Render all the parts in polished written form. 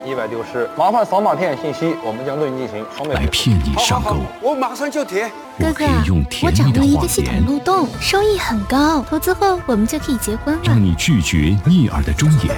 160，麻烦扫码填写信息，我们将对你进行双倍来骗你上钩。 我马上就填。 我可以用甜蜜的谎言， 漏洞，收益很高，投资后我们就可以结婚了。 让你拒绝逆耳的忠言。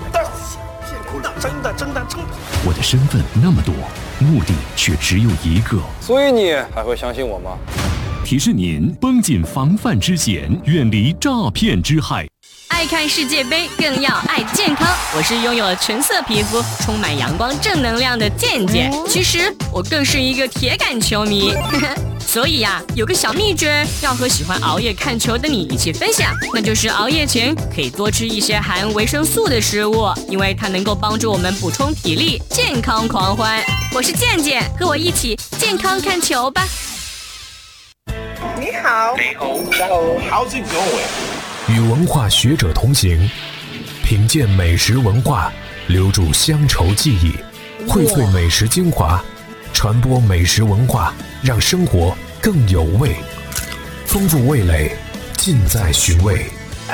真的。 我的身份那么多，目的却只有一个。 所以你还会相信我吗？ 提示您绷紧防范之弦，远离诈骗之害。 爱看世界杯，更要爱健康。我是拥有了纯色皮肤、充满阳光正能量的健健。其实我更是一个铁杆球迷，所以呀，有个小秘诀要和喜欢熬夜看球的你一起分享，那就是熬夜前可以多吃一些含维生素的食物，因为它能够帮助我们补充体力，健康狂欢。我是健健，和我一起健康看球吧。 你好， 好久不见。 与文化学者同行，品鉴美食文化，留住乡愁记忆，荟萃美食精华，传播美食文化，让生活更有味，丰富味蕾，尽在寻味。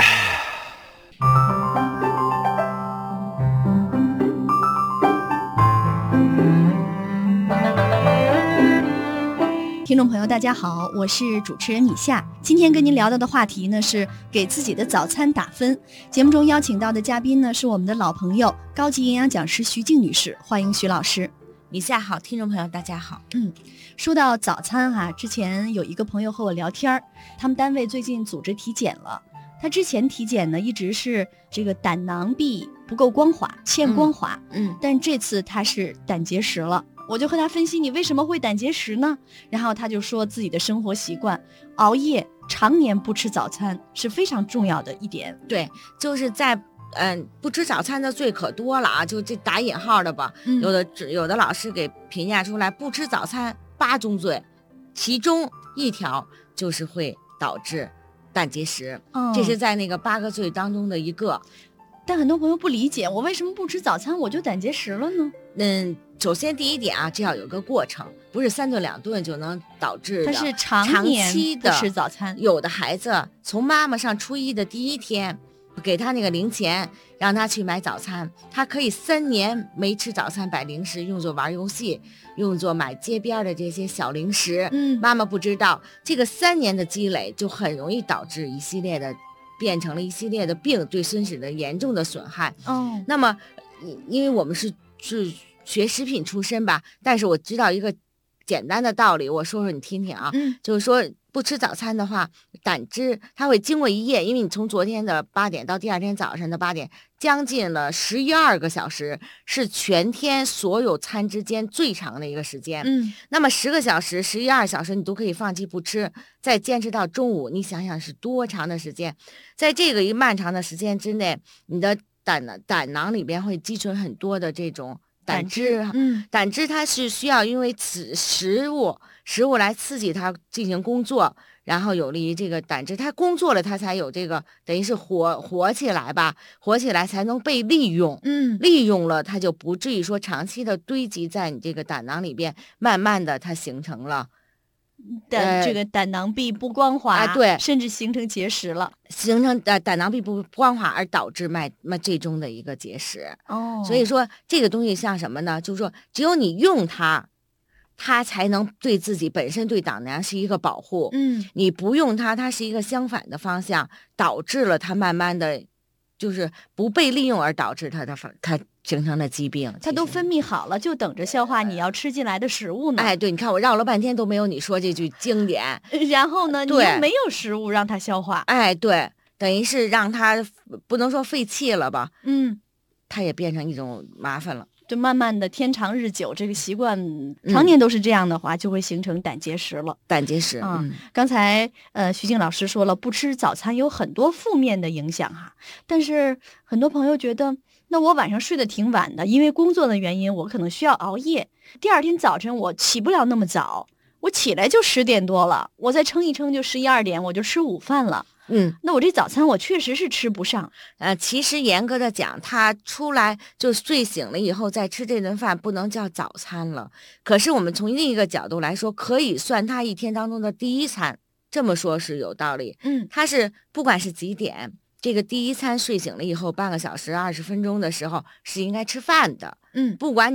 听众朋友大家好，我是主持人米夏。今天跟您聊到的话题呢是给自己的早餐打分。节目中邀请到的嘉宾呢是我们的老朋友，高级营养讲师徐静女士，欢迎徐老师。 米夏好，听众朋友大家好。 说到早餐啊，之前有一个朋友和我聊天，他们单位最近组织体检了。他之前体检呢一直是这个胆囊壁不够光滑，欠光滑，但这次他是胆结石了。我就和他分析你为什么会胆结石呢？然后他就说自己的生活习惯，熬夜，常年不吃早餐是非常重要的一点。 对，就是在不吃早餐的罪可多了啊，就这打引号的吧。有的老师给评价出来，不吃早餐8宗罪，其中一条就是会导致胆结石，这是在那个8个罪当中的一个。 但很多朋友不理解，我为什么不吃早餐我就胆结石了呢？ 首先第一点啊，这要有个过程，不是3顿2顿就能导致的。 它是长期的吃早餐。 有的孩子从妈妈上初一的第1天，给他那个零钱，让他去买早餐，他可以3年没吃早餐，摆零食，用作玩游戏，用作买街边的这些小零食。妈妈不知道，这个3年的积累就很容易导致一系列的。变成了一系列的病，对身体的严重的损害。那么因为我们是学食品出身吧，但是我知道一个简单的道理，我说说你听听啊。就是说不吃早餐的话，胆汁它会经过一夜，因为你从昨天的8点到第2天早上的8点，将近了12个小时，是全天所有餐之间最长的一个时间。那么10个小时、12小时你都可以放弃不吃，再坚持到中午，你想想是多长的时间？在这个一漫长的时间之内，你的胆囊里边会积存很多的这种胆汁。胆汁它是需要因为食物来刺激它进行工作，然后有利于这个胆汁它工作了，它才有这个等于是活起来吧，活起来才能被利用。利用了它就不至于说长期的堆积在你这个胆囊里边，慢慢的它形成了这个胆囊壁不光滑， 对， 甚至形成结石了， 形成胆囊壁不光滑而导致最终的一个结石。所以说这个东西像什么呢？就是说只有你用它才能对自己本身对胆囊是一个保护。你不用它是一个相反的方向，导致了它慢慢的就是不被利用，而导致它形成了疾病。 它都分泌好了，就等着消化你要吃进来的食物呢。 对，你看我绕了半天都没有你说这句经典。 然后呢，你又没有食物让它消化。 对，等于是让它不能说废弃了吧。它也变成一种麻烦了。 就慢慢的天长日久，这个习惯常年都是这样的话，就会形成胆结石了。 胆结石。 刚才徐静老师说了，不吃早餐有很多负面的影响哈。但是很多朋友觉得，那我晚上睡得挺晚的，因为工作的原因，我可能需要熬夜。第2天早晨我起不了那么早，我起来就10点多了，我再撑一撑就11、12点，我就吃午饭了。那我这早餐我确实是吃不上。 其实严格的讲，他出来就睡醒了以后再吃这顿饭不能叫早餐了。可是我们从另一个角度来说，可以算他一天当中的第1餐，这么说是有道理。他是不管是几点， 这个第一餐睡醒了以后，半个小时、20分钟的时候是应该吃饭的。 嗯， 不管